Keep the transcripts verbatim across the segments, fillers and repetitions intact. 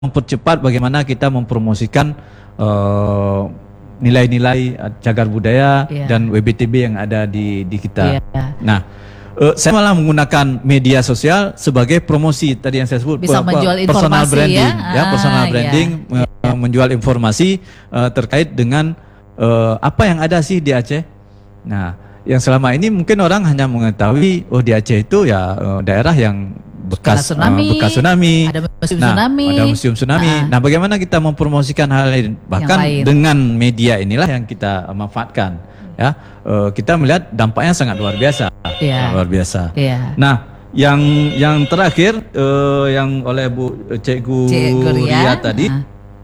mempercepat bagaimana kita mempromosikan uh, nilai-nilai uh, cagar budaya yeah. dan W B T B yang ada di di kita. Yeah. Nah, uh, saya malah menggunakan media sosial sebagai promosi tadi yang saya sebut. Bisa menjual personal informasi branding, ya, ya ah, personal branding, yeah. uh, menjual informasi uh, terkait dengan uh, apa yang ada sih di Aceh. Nah, yang selama ini mungkin orang hanya mengetahui oh di Aceh itu ya uh, daerah yang bekas tsunami, uh, bekas tsunami, ada museum nah, tsunami, ada museum tsunami. Uh, nah, bagaimana kita mempromosikan hal lain? Bahkan lain. Dengan media inilah yang kita manfaatkan. Ya, uh, kita melihat dampaknya sangat luar biasa, yeah. luar biasa. Yeah. Nah, yang yang terakhir uh, yang oleh Bu Cikgu, Cikgu Ria tadi uh.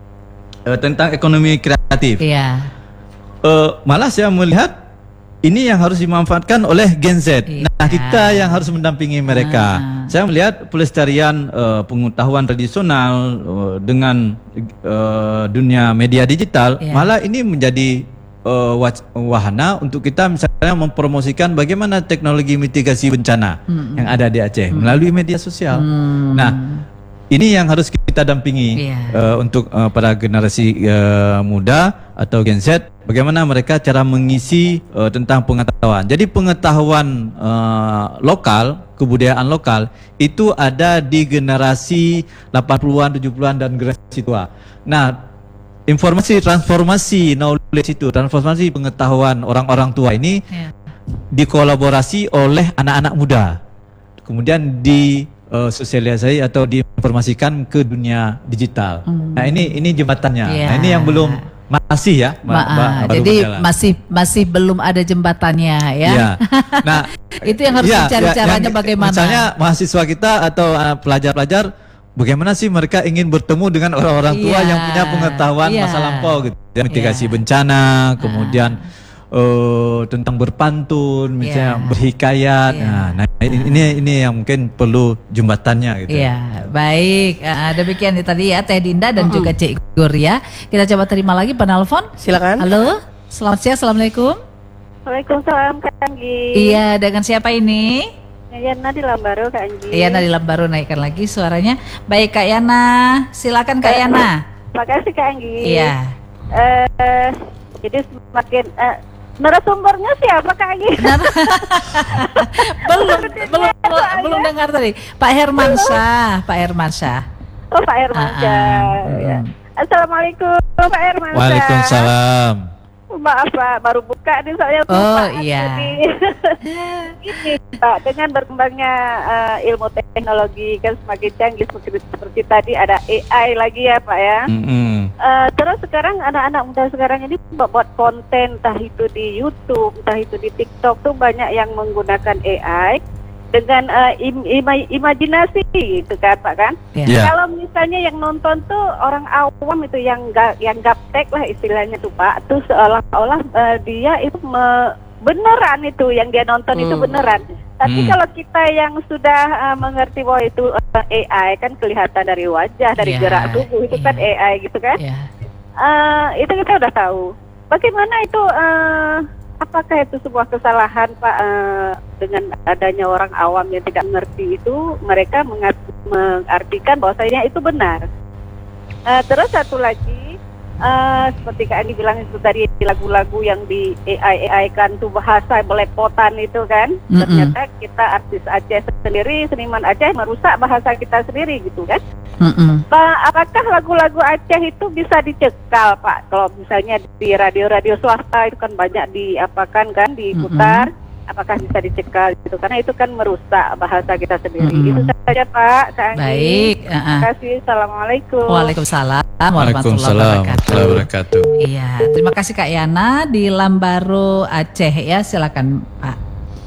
Uh, tentang ekonomi kreatif. Yeah. Uh, malah saya melihat ini yang harus dimanfaatkan oleh Gen Z. Yeah. Nah, kita yang harus mendampingi mereka. Ah. Saya melihat pelestarian uh, pengetahuan tradisional uh, dengan uh, dunia media digital, yeah. malah ini menjadi uh, wahana untuk kita misalnya mempromosikan bagaimana teknologi mitigasi bencana mm-hmm. yang ada di Aceh mm-hmm. melalui media sosial. Mm. Nah, ini yang harus kita dampingi yeah. uh, untuk uh, para generasi uh, muda atau Gen Z, bagaimana mereka cara mengisi uh, tentang pengetahuan. Jadi pengetahuan uh, lokal, kebudayaan lokal itu ada di generasi delapan puluhan, tujuh puluhan dan generasi tua. Nah, informasi transformasi knowledge itu, transformasi pengetahuan orang-orang tua ini yeah. dikolaborasi oleh anak-anak muda. Kemudian di Uh, sosialisasi atau diinformasikan ke dunia digital. Hmm. Nah, ini ini jembatannya. Yeah. Nah, ini yang belum masih ya. Ma Ma jadi berjalan. masih masih belum ada jembatannya ya. Yeah. Nah, itu yang harus yeah, dicari yeah, caranya yang, bagaimana. Misalnya mahasiswa kita atau pelajar-pelajar uh, bagaimana sih mereka ingin bertemu dengan orang-orang tua yeah. yang punya pengetahuan yeah. masa lampau gitu. Mitigasi yeah. bencana, kemudian Uh, tentang berpantun, misalnya yeah. berhikayat. Yeah. Nah, nah ini ini yang mungkin perlu jembatannya gitu. Iya, yeah. baik. Uh, demikian tadi ya Teh Dinda dan uh-huh. juga Cik Guria. Kita coba terima lagi penelpon. Silakan. Halo, selamat siang. Assalamualaikum. Waalaikumsalam Kak Anggi. Iya, dengan siapa ini? Yana di Lambaru Kak Anggi. Yana di Lambaru, naikkan lagi suaranya. Baik Kak Yana, silakan Kak Yana. Terima kasih Kak Anggi. Iya. Uh, jadi semakin uh, narasumbernya siapa Kak Anggi? belum belum belum dengar tadi. Pak Hermansyah, Pak Hermansyah. Oh, Pak Hermansyah. Uh, uh, ya. Assalamualaikum Pak Hermansyah. Waalaikumsalam. Maaf Pak, baru buka nih saya. Oh iya. Ini Pak, dengan berkembangnya uh, ilmu teknologi kan semakin canggih seperti, seperti tadi ada A I lagi ya Pak ya. Mm-hmm. uh, terus sekarang anak-anak muda sekarang ini buat, buat konten, entah itu di YouTube, entah itu di TikTok tuh banyak yang menggunakan A I dengan uh, im, ima, imajinasi gitu kan Pak kan. Yeah. Yeah. Kalau misalnya yang nonton tuh orang awam itu yang ga, yang gaptek lah istilahnya tuh Pak, tuh seolah-olah uh, dia itu me, beneran itu yang dia nonton mm. itu beneran. Tapi mm. kalau kita yang sudah uh, mengerti bahwa itu uh, A I kan kelihatan dari wajah, dari yeah. gerak tubuh itu yeah. kan A I gitu kan. Yeah. Uh, itu kita udah tahu. Bagaimana itu? Uh, Apakah itu sebuah kesalahan Pak uh, dengan adanya orang awam yang tidak mengerti itu, mereka mengartikan bahwasanya itu benar. Uh, terus satu lagi, uh, seperti Kak Andi bilang itu tadi lagu-lagu yang di A I A I kan tuh bahasa belepotan itu kan, mm-hmm. ternyata kita artis Aceh sendiri, seniman Aceh merusak bahasa kita sendiri gitu kan. Mm-mm. Pak, apakah lagu-lagu Aceh itu bisa dicekal Pak? Kalau misalnya di radio-radio swasta itu kan banyak diapakan kan diputar, mm-hmm. apakah bisa dicekal gitu? Karena itu kan merusak bahasa kita sendiri. Mm-hmm. Itu saja Pak. Kak Anggi. Baik. Uh-uh. Terima kasih. Assalamualaikum. Waalaikumsalam. Waalaikumsalam warahmatullahi wabarakatuh. Iya, terima kasih Kak Yana di Lambaru Aceh ya. Silakan Pak.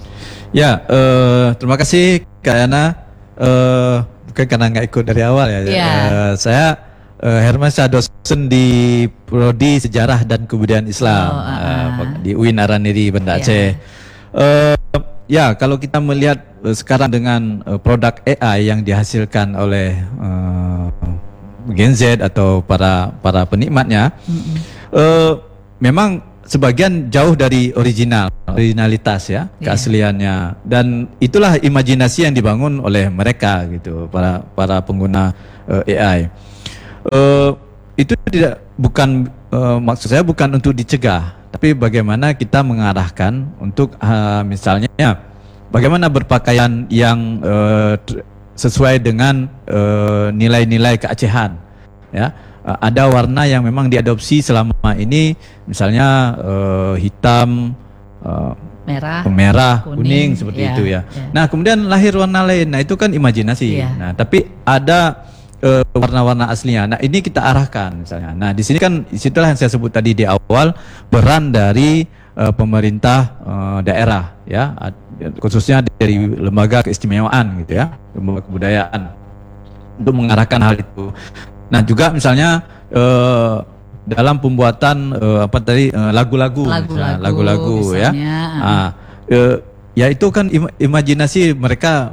Ya, uh, terima kasih Kak Yana. Uh, Bukan karena nggak ikut dari awal ya. Yeah. Uh, saya uh, Hermansyah, dosen di Prodi Sejarah dan Kebudayaan Islam oh, uh, uh. di U I N Araniri Banda yeah. Aceh. Uh, ya, kalau kita melihat uh, sekarang dengan uh, produk A I yang dihasilkan oleh uh, Gen Z atau para para penikmatnya, mm-hmm. uh, memang sebagian jauh dari original, originalitas ya, yeah. keasliannya, dan itulah imajinasi yang dibangun oleh mereka gitu, para para pengguna uh, A I. uh, itu tidak bukan uh, maksud saya bukan untuk dicegah, tapi bagaimana kita mengarahkan untuk uh, misalnya bagaimana berpakaian yang uh, sesuai dengan uh, nilai-nilai keacehan, ya. Uh, ada warna yang memang diadopsi selama ini, misalnya uh, hitam, uh, merah, merah, kuning, kuning seperti ya, itu ya. ya. Nah kemudian lahir warna lain, nah itu kan imajinasi. Ya. Nah tapi ada uh, warna-warna aslinya. Nah ini kita arahkan misalnya. Nah di sini kan disitulah yang saya sebut tadi di awal, peran dari uh, pemerintah uh, daerah, ya, khususnya dari lembaga keistimewaan gitu ya, lembaga kebudayaan, untuk mengarahkan hal itu. Nah juga misalnya uh, dalam pembuatan uh, apa tadi uh, lagu-lagu, lagu-lagu ya, uh, uh, ya itu kan im imajinasi mereka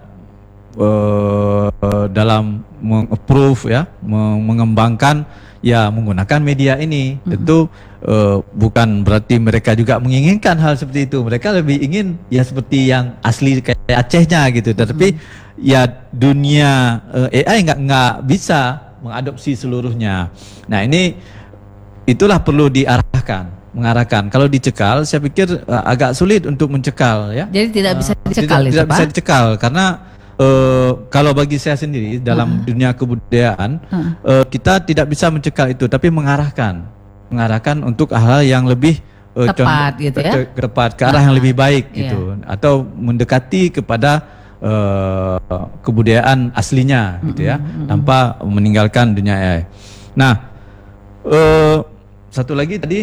uh, uh, dalam meng-approve ya, mengembangkan ya menggunakan media ini. Mm-hmm. Tentu uh, bukan berarti mereka juga menginginkan hal seperti itu. Mereka lebih ingin ya seperti yang asli kayak Acehnya gitu. Tetapi mm-hmm. ya dunia uh, A I nggak nggak bisa mengadopsi seluruhnya. Nah ini itulah perlu diarahkan, mengarahkan. Kalau dicekal, saya pikir uh, agak sulit untuk mencekal, ya. Jadi tidak bisa dicekal, uh, tidak, tidak bisa dicekal karena uh, kalau bagi saya sendiri dalam uh. dunia kebudayaan uh. Uh, kita tidak bisa mencekal itu, tapi mengarahkan, mengarahkan untuk hal yang lebih uh, tepat, gitu ya, ke, tepat ke arah uh. yang lebih baik, yeah. gitu, atau mendekati kepada Uh, kebudayaan aslinya, gitu ya, mm-hmm. tanpa meninggalkan dunia A I. Nah, uh, satu lagi tadi,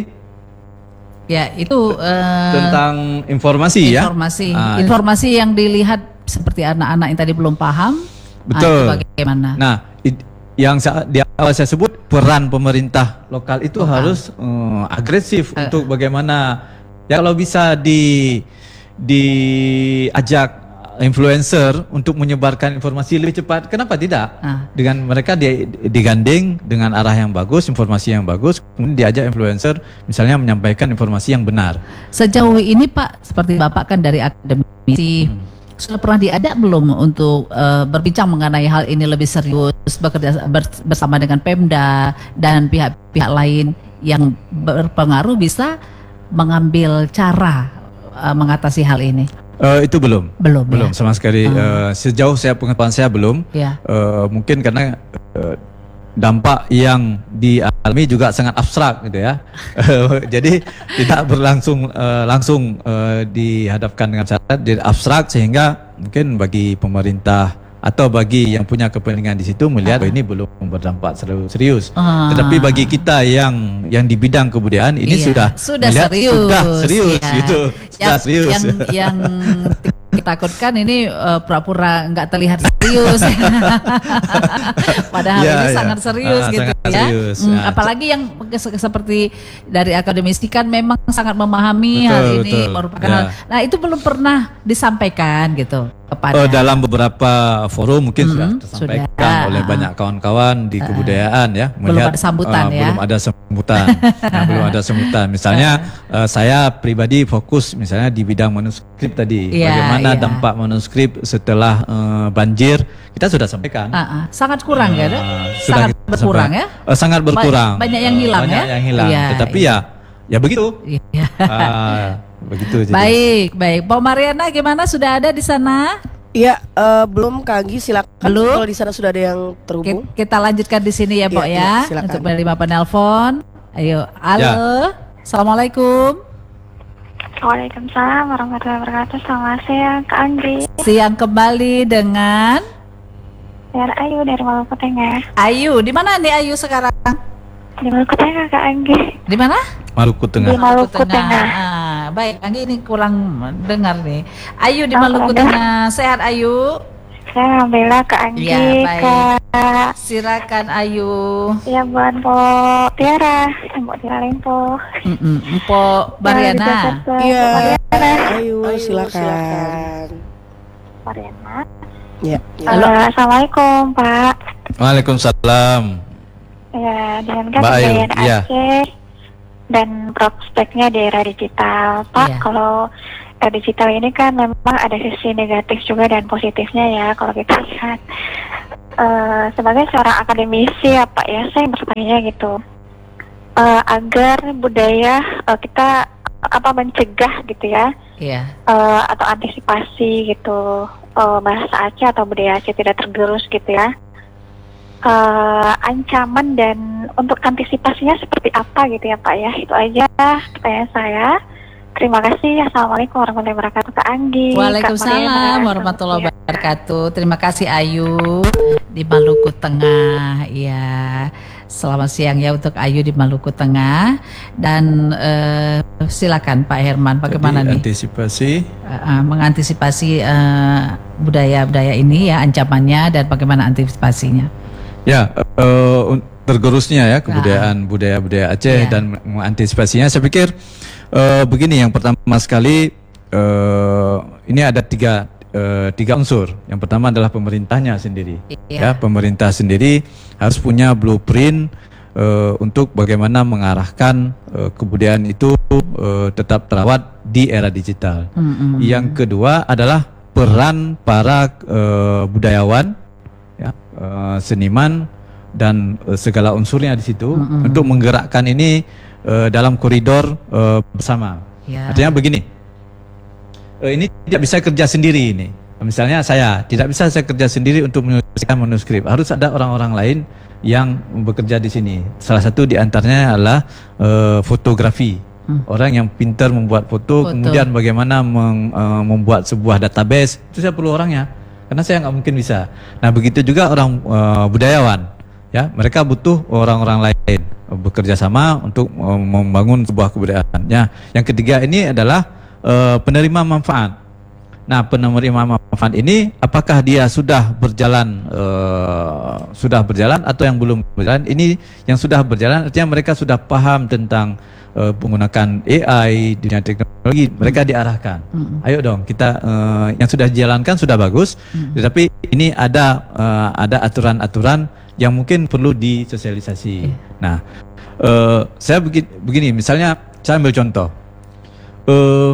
ya itu uh, tentang informasi, informasi, ya, uh, informasi yang dilihat seperti anak-anak yang tadi belum paham, betul. Uh, bagaimana? Nah, it, yang sa di awal saya sebut peran pemerintah lokal itu lokal. harus uh, agresif uh, untuk bagaimana, ya kalau bisa di diajak influencer untuk menyebarkan informasi lebih cepat, kenapa tidak? Ah. Dengan mereka di, digandeng dengan arah yang bagus, informasi yang bagus, kemudian diajak influencer misalnya menyampaikan informasi yang benar. Sejauh ini Pak, seperti Bapak kan dari akademisi, hmm. sudah pernah diajak belum untuk uh, berbincang mengenai hal ini lebih serius, bekerja bersama dengan Pemda dan pihak-pihak lain yang berpengaruh bisa mengambil cara uh, mengatasi hal ini? Uh, itu belum, belum, belum ya? sama sekali. Uh. Uh, sejauh saya pengetahuan saya belum. Ya. Uh, mungkin karena uh, dampak yang dialami juga sangat abstrak, gitu ya. Jadi tidak berlangsung uh, langsung uh, dihadapkan dengan syarat, jadi abstrak, sehingga mungkin bagi pemerintah atau bagi yang punya kepentingan di situ melihat uh. ini belum berdampak serius. Uh. Tetapi bagi kita yang yang di bidang kebudayaan ini iya. sudah sudah serius, sudah serius, ya. gitu. Yang, serius. Yang, yang ditakutkan ini uh, pura-pura nggak terlihat serius, padahal ya, ini ya. sangat serius, ah, gitu sangat ya. Serius. Hmm, nah, apalagi yang seperti dari akademisi kan memang sangat memahami betul, hal ini betul. merupakan ya. hal. Nah itu belum pernah disampaikan gitu kepada. Oh, dalam beberapa forum mungkin hmm, sudah disampaikan sudah. oleh banyak kawan-kawan di uh, kebudayaan ya. Melihat, belum ada sambutan uh, ya. Belum ada sambutan. nah, belum ada sambutan. Misalnya uh, saya pribadi fokus misalnya di bidang manuskrip tadi. Ya, bagaimana ya. dampak manuskrip setelah uh, banjir, kita sudah sampaikan. Uh, uh. Sangat kurang uh, ya, dok? Sangat berkurang ya? Uh, sangat berkurang. Banyak yang hilang uh, banyak ya? yang hilang. Ya, Tetapi ya, ya begitu. Ya. uh, begitu. Jadi. Baik, baik. Pak Mariana, gimana? Sudah ada di sana? Iya, uh, belum Kak Anggi, silakan. Belum. Kalau di sana sudah ada yang terhubung. Kita lanjutkan di sini ya, Pak ya. ya. Untuk menerima penelpon. Ayo, halo. Ya. Assalamualaikum. Waalaikumsalam warahmatullahi wabarakatuh. Selamat siang Kak Anggi. Siang kembali dengan Dari Ayu dari Maluku Tengah. Ayu, di mana nih Ayu sekarang? Di Maluku Tengah Kak Anggi. Di mana? Maluku Tengah. Di Maluku, Maluku Tengah. Tengah. Ah, baik, Anggi ini kurang dengar nih. Ayu di Maluku oh, Tengah. Sehat Ayu? Saya alhamdulillah Kak Anggi. Ya, baik. Kak. Silakan Ayu. Ya, buat Mpok Tiara, Mpok Tiara Lempo. Mm Mpok Mariana. Iya. Ayu, silakan. Mariana. Ya. Halo. Uh, Assalamualaikum Pak. Waalaikumsalam. Ya, dengan kebudayaan ya. Aceh dan prospeknya di era digital, Pak. Ya. Kalau era digital ini kan memang ada sisi negatif juga dan positifnya ya. Kalau kita lihat uh, sebagai seorang akademisi ya Pak ya, saya bertanya gitu, uh, agar budaya uh, kita apa mencegah gitu ya, yeah. uh, atau antisipasi gitu uh, bahasa Aceh atau budaya Aceh tidak tergerus gitu ya. Uh, ancaman dan untuk antisipasinya seperti apa gitu ya Pak ya. Itu aja pertanyaan saya. Terima kasih. Assalamualaikum warahmatullahi wabarakatuh Kak Anggi. Waalaikumsalam warahmatullahi wabarakatuh. Terima kasih Ayu di Maluku Tengah. Ya, selamat siang ya untuk Ayu di Maluku Tengah. Dan uh, silakan Pak Herman, bagaimana Jadi, nih? Antisipasi, uh, mengantisipasi uh, budaya-budaya ini ya, ancamannya dan bagaimana antisipasinya? Ya, uh, tergerusnya ya kebudayaan budaya-budaya Aceh yeah. dan mengantisipasinya. Saya pikir uh, begini, yang pertama sekali uh, ini ada tiga uh, tiga unsur. Yang pertama adalah pemerintahnya sendiri. Yeah. Ya, pemerintah sendiri harus punya blueprint uh, untuk bagaimana mengarahkan uh, kebudayaan itu uh, tetap terawat di era digital. Mm-hmm. Yang kedua adalah peran para uh, budayawan, ya, uh, seniman dan uh, segala unsurnya di situ mm-hmm. untuk menggerakkan ini uh, dalam koridor uh, bersama. Yeah. Artinya begini, uh, ini tidak bisa kerja sendiri ini. Misalnya saya tidak bisa saya kerja sendiri untuk menyelesaikan manuskrip. Harus ada orang-orang lain yang bekerja di sini. Salah satu di antaranya adalah uh, fotografi. Hmm. Orang yang pintar membuat foto, foto. kemudian bagaimana meng, uh, membuat sebuah database, itu saya perlu orangnya. Karena saya nggak mungkin bisa. Nah begitu juga orang uh, budayawan, ya mereka butuh orang-orang lain uh, bekerja sama untuk uh, membangun sebuah kebudayaan. Ya, yang ketiga ini adalah uh, penerima manfaat. Nah penerima manfaat ini apakah dia sudah berjalan uh, sudah berjalan atau yang belum berjalan? Ini yang sudah berjalan artinya mereka sudah paham tentang uh, menggunakan A I, dunia teknologi, mereka diarahkan. Mm-hmm. Ayo dong kita uh, yang sudah dijalankan sudah bagus, mm-hmm. tetapi ini ada uh, ada aturan-aturan yang mungkin perlu disosialisasi. Yeah. Nah, uh, saya begini, begini, misalnya saya ambil contoh, uh,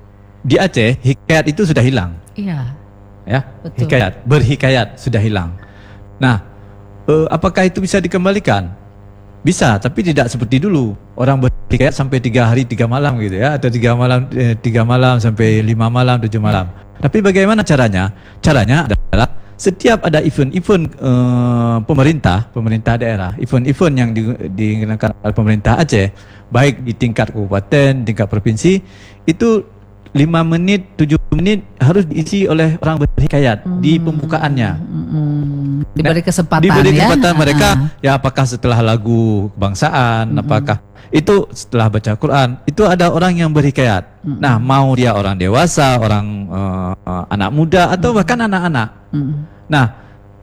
di Aceh hikayat itu sudah hilang. Iya. Ya, betul. Hikayat, berhikayat sudah hilang. Nah, uh, apakah itu bisa dikembalikan? Bisa, tapi tidak seperti dulu. Orang berhikayat sampai tiga hari tiga malam gitu ya, atau tiga malam eh, tiga malam sampai lima malam tujuh malam. Tapi bagaimana caranya? Caranya adalah setiap ada event-event eh, pemerintah, pemerintah daerah, event-event yang digunakan oleh pemerintah Aceh, baik di tingkat kabupaten, tingkat provinsi, itu lima menit, tujuh menit harus diisi oleh orang berhikayat hmm. di pembukaannya. Hmm. Diberi kesempatan, diberi ya? kesempatan mereka, uh-huh. ya apakah setelah lagu kebangsaan, hmm. apakah itu setelah baca Quran, itu ada orang yang berhikayat. Hmm. Nah, mau dia orang dewasa, orang uh, anak muda, atau hmm. bahkan anak-anak. Hmm. Nah,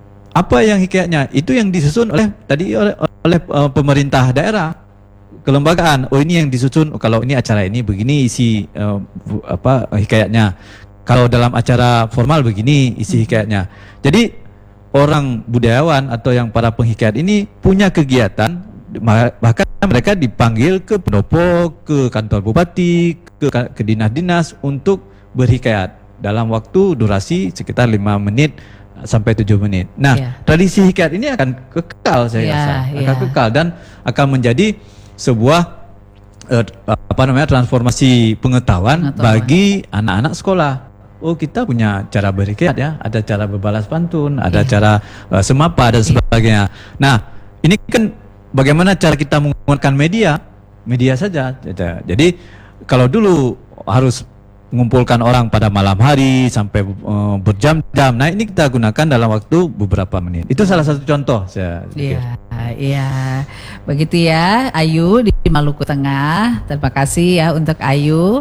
apa yang hikayatnya? Itu yang disusun oleh tadi oleh, oleh uh, pemerintah daerah. Kelembagaan, oh ini yang disusun, oh, kalau ini acara ini begini isi uh, apa hikayatnya, kalau dalam acara formal begini isi hikayatnya. Jadi orang budayawan atau yang para penghikayat ini punya kegiatan, bahkan mereka dipanggil ke pendopo, ke kantor bupati, ke, ke dinas-dinas untuk berhikayat dalam waktu durasi sekitar lima menit sampai tujuh menit. Nah, yeah. tradisi hikayat ini akan kekal saya yeah, rasa, akan yeah. kekal dan akan menjadi sebuah uh, apa namanya transformasi pengetahuan, pengetahuan bagi anak-anak sekolah. Oh, kita punya cara berhikayat ya, ada cara berbalas pantun, ada yeah. cara uh, semapa dan sebagainya. Yeah. Nah, ini kan bagaimana cara kita menggunakan media, media saja. Jadi kalau dulu harus mengumpulkan orang pada malam hari sampai uh, berjam-jam. Nah, ini kita gunakan dalam waktu beberapa menit. Itu salah satu contoh saya pikir. Iya, iya. Begitu ya, Ayu di Maluku Tengah. Terima kasih ya untuk Ayu.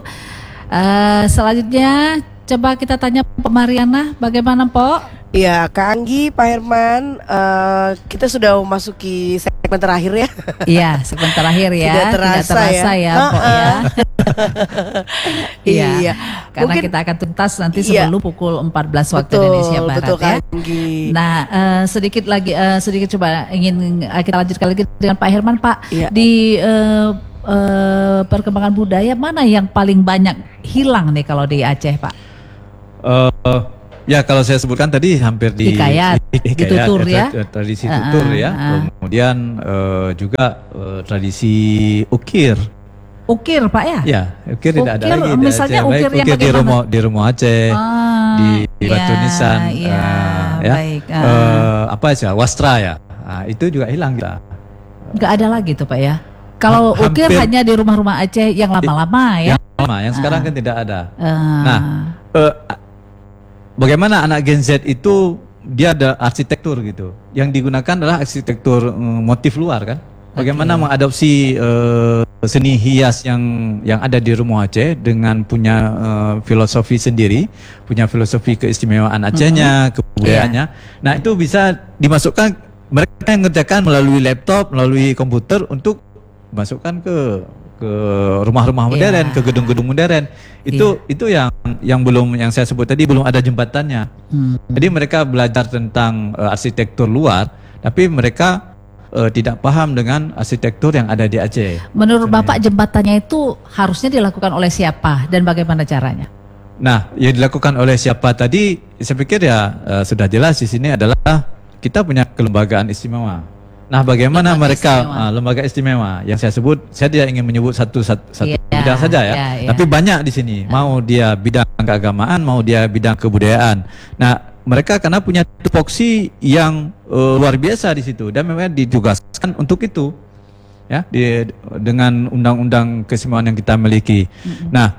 Uh, selanjutnya coba kita tanya Pak Mariana, bagaimana Pok? Iya, Kak Anggi, Pak Herman, uh, kita sudah memasuki segmen terakhir ya. Iya, segmen terakhir ya. Tidak terasa, Tidak terasa ya, ya Pok ya. Iya, iya. Karena mungkin, kita akan tuntas nanti sebelum iya. pukul empat belas waktu betul, Indonesia Barat betul, ya. Anggi. Nah, uh, sedikit lagi, uh, sedikit coba ingin uh, kita lanjutkan lagi dengan Pak Herman, Pak. Iya. Di uh, uh, perkembangan budaya mana yang paling banyak hilang nih kalau di Aceh, Pak? Uh, Ya, kalau saya sebutkan tadi hampir di hikayat, hikayat ditutur ya, tradisi tutur uh, ya, uh. kemudian uh, juga uh, tradisi ukir. Ukir Pak ya? Ya, ukir, ukir tidak ada lagi. Misalnya Aceh. ukir Baik, yang ukir di rumah di rumah Aceh, ah, di ya, Batu Nisan, ya, uh, ya, baik, uh. Uh, apa sih, wastra ya, nah, itu juga hilang kita. Nggak ada lagi tuh Pak ya? Kalau ha ukir hanya di rumah-rumah Aceh yang lama-lama ya? Yang lama, yang sekarang uh. kan tidak ada. Uh. Nah, uh, bagaimana anak Gen Z itu dia ada arsitektur gitu, yang digunakan adalah arsitektur um, motif luar kan? Bagaimana okay. mengadopsi uh, seni hias yang yang ada di rumah Aceh dengan punya uh, filosofi sendiri, punya filosofi keistimewaan Acehnya, mm-hmm. kebudayaannya. Yeah. Nah itu bisa dimasukkan, mereka yang mengerjakan melalui laptop, melalui komputer untuk masukkan ke ke rumah-rumah modern, yeah. ke gedung-gedung modern. Itu yeah. itu yang yang belum, yang saya sebut tadi belum ada jembatannya. Mm-hmm. Jadi mereka belajar tentang uh, arsitektur luar, tapi mereka Uh, tidak paham dengan arsitektur yang ada di Aceh. Menurut Bapak jembatannya itu harusnya dilakukan oleh siapa dan bagaimana caranya? Nah, yang dilakukan oleh siapa tadi, saya pikir ya uh, sudah jelas di sini adalah kita punya kelembagaan istimewa. Nah, bagaimana lembaga mereka istimewa. Uh, lembaga istimewa yang saya sebut, saya tidak ingin menyebut satu satu, satu yeah, bidang saja ya, yeah, yeah. tapi banyak di sini. Mau dia bidang keagamaan, mau dia bidang kebudayaan. Nah, mereka karena punya tupoksi yang uh, luar biasa di situ dan memang ditugaskan untuk itu, ya, di, dengan undang-undang keistimewaan yang kita miliki. Mm-hmm. Nah,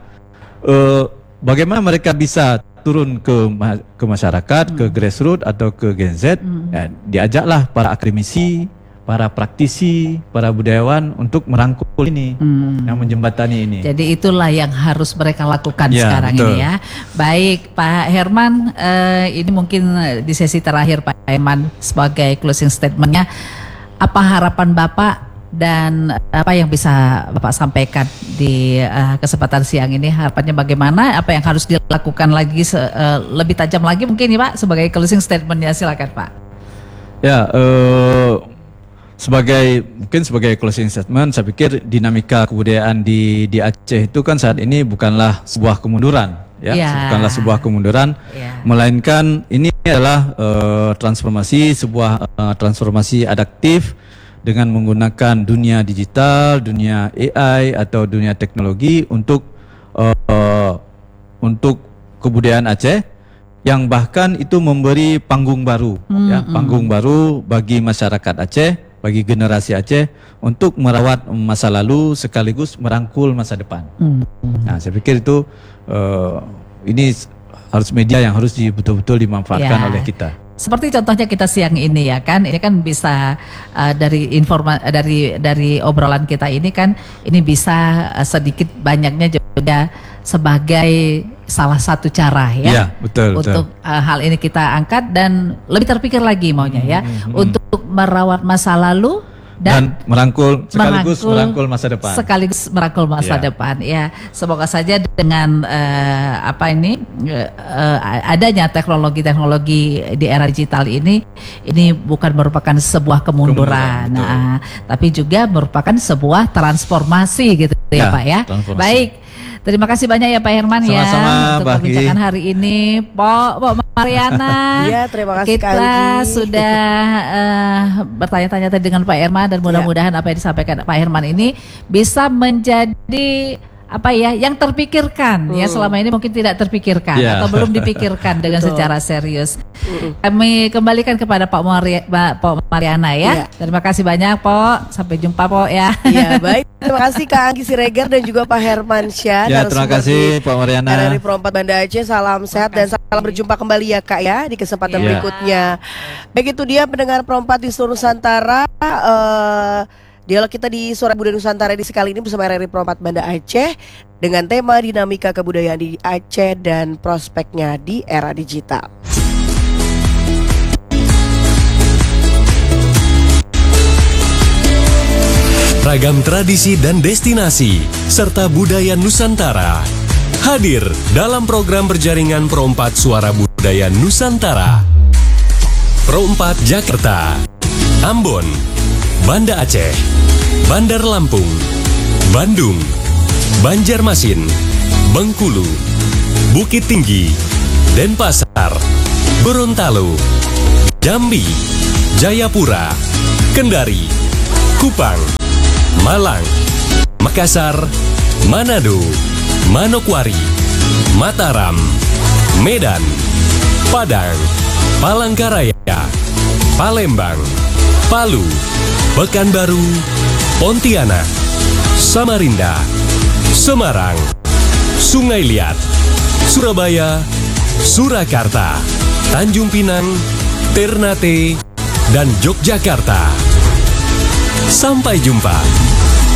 uh, bagaimana mereka bisa turun ke ke masyarakat, mm-hmm. ke grassroots atau ke Gen Z? Mm-hmm. Ya, diajaklah para akademisi, para praktisi, para budayawan untuk merangkul ini, hmm. yang menjembatani ini. Jadi itulah yang harus mereka lakukan ya, sekarang betul. ini ya. Baik Pak Herman, eh, ini mungkin di sesi terakhir Pak Herman sebagai closing statementnya, apa harapan Bapak dan apa yang bisa Bapak sampaikan di uh, kesempatan siang ini? Harapannya bagaimana? Apa yang harus dilakukan lagi uh, lebih tajam lagi mungkin ya Pak sebagai closing statementnya, silakan Pak. Ya. Uh... Sebagai mungkin sebagai closing statement, saya pikir dinamika kebudayaan di di Aceh itu kan saat ini bukanlah sebuah kemunduran, ya, yeah. bukanlah sebuah kemunduran, yeah. melainkan ini adalah uh, transformasi, sebuah uh, transformasi adaptif dengan menggunakan dunia digital, dunia A I atau dunia teknologi untuk uh, uh, untuk kebudayaan Aceh, yang bahkan itu memberi panggung baru, mm-hmm. ya, panggung baru bagi masyarakat Aceh, bagi generasi Aceh untuk merawat masa lalu sekaligus merangkul masa depan. Mm-hmm. Nah, saya pikir itu uh, ini harus media yang harus betul-betul dimanfaatkan ya. oleh kita. Seperti contohnya kita siang ini ya kan, ini kan bisa uh, dari informa dari dari obrolan kita ini kan, ini bisa uh, sedikit banyaknya juga sebagai salah satu cara ya, ya betul, untuk betul. Uh, hal ini kita angkat dan lebih terpikir lagi maunya ya, hmm, hmm, untuk merawat masa lalu dan, dan merangkul sekaligus merangkul, merangkul masa depan. Sekaligus merangkul masa ya. depan. Ya, semoga saja dengan uh, apa ini uh, adanya teknologi-teknologi di era digital ini, ini bukan merupakan sebuah kemunduran, nah, tapi juga merupakan sebuah transformasi gitu ya, ya Pak ya. Baik. Terima kasih banyak ya Pak Herman. Sama-sama, ya untuk perbincangan hari ini. Po, Po Mariana. Iya, terima kasih Kita Kak sudah uh, bertanya-tanya tadi dengan Pak Herman dan mudah-mudahan ya. apa yang disampaikan Pak Herman ini bisa menjadi apa ya yang terpikirkan hmm. ya selama ini mungkin tidak terpikirkan yeah. atau belum dipikirkan dengan secara serius. Hmm. Kami kembalikan kepada Pak Maria, Pak Mariana ya. Yeah. Terima kasih banyak Pak. Sampai jumpa Pak ya. Iya baik. Terima kasih Kak Anggi Siregar dan juga Pak Herman Syah. Ya terima kasih Pak Mariana. R R I Pro empat Banda Aceh. Salam sehat dan salam berjumpa kembali ya Kak ya di kesempatan yeah. berikutnya. Baik, itu dia pendengar Pro empat di seluruh Nusantara. Uh, Dialog kita di Suara Budaya Nusantara di sekali ini bersama R R I Pro empat Banda Aceh dengan tema dinamika kebudayaan di Aceh dan prospeknya di era digital. Ragam tradisi dan destinasi serta budaya Nusantara hadir dalam program berjaringan Pro empat Suara Budaya Nusantara. Pro empat Jakarta, Ambon, Banda Aceh, Bandar Lampung, Bandung, Banjarmasin, Bengkulu, Bukit Tinggi, Denpasar, Gorontalo, Jambi, Jayapura, Kendari, Kupang, Malang, Makassar, Manado, Manokwari, Mataram, Medan, Padang, Palangkaraya, Palembang, Palu, Pekanbaru, Pontianak, Samarinda, Semarang, Sungai Liat, Surabaya, Surakarta, Tanjung Pinang, Ternate, dan Yogyakarta. Sampai jumpa.